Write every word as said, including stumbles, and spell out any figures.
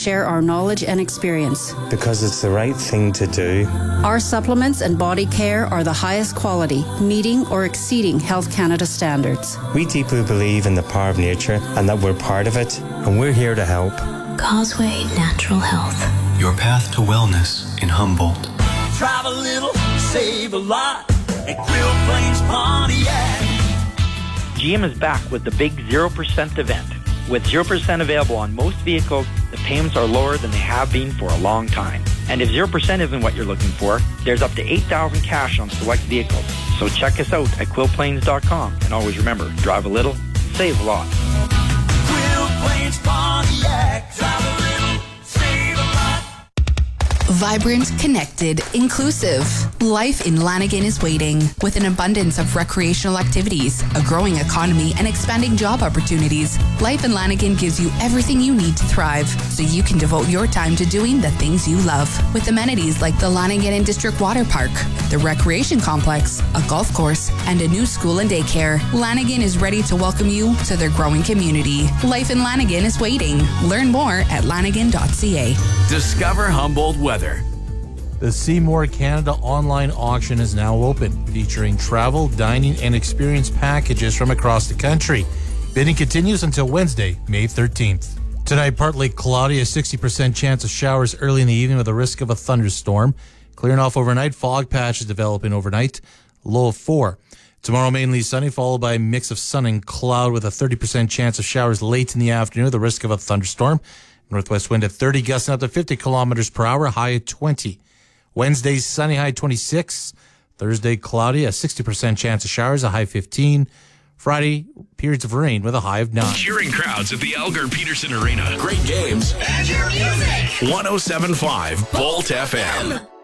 share our knowledge and experience. Because it's the right thing to do. Our supplements and body care are the highest quality, meeting or exceeding Health Canada standards. We deeply believe in the power of nature and that we're part of it, and we're here to help. Causeway Natural Health. Your path to wellness in Humboldt. Drive a little, save a lot at Quill Plains Pontiac. G M is back with the big zero percent event. With zero percent available on most vehicles, the payments are lower than they have been for a long time. And if zero percent isn't what you're looking for, there's up to eight thousand dollars cash on select vehicles. So check us out at quill plains dot com. And always remember, drive a little, save a lot. Quill Plains Pontiac. Drive a little, save a lot. Vibrant, connected, inclusive. Life in Lanigan is waiting. With an abundance of recreational activities, a growing economy, and expanding job opportunities, life in Lanigan gives you everything you need to thrive, so you can devote your time to doing the things you love. With amenities like the Lanigan and District Water Park, the Recreation Complex, a golf course, and a new school and daycare, Lanigan is ready to welcome you to their growing community. Life in Lanigan is waiting. Learn more at lanigan dot c a. Discover Humboldt weather. The Seymour Canada online auction is now open, featuring travel, dining, and experience packages from across the country. Bidding continues until Wednesday, May thirteenth. Tonight, partly cloudy, a sixty percent chance of showers early in the evening with a risk of a thunderstorm. Clearing off overnight, fog patches developing overnight, low of four. Tomorrow, mainly sunny, followed by a mix of sun and cloud with a thirty percent chance of showers late in the afternoon with a risk of a thunderstorm. Northwest wind at thirty, gusting up to fifty kilometers per hour, high at twenty. Wednesday, sunny, high twenty-six. Thursday, cloudy, a sixty percent chance of showers, a high fifteen. Friday, periods of rain with a high of nine. Cheering crowds at the Elgar Peterson Arena. Great games. And your music. one oh seven point five Bolt F M.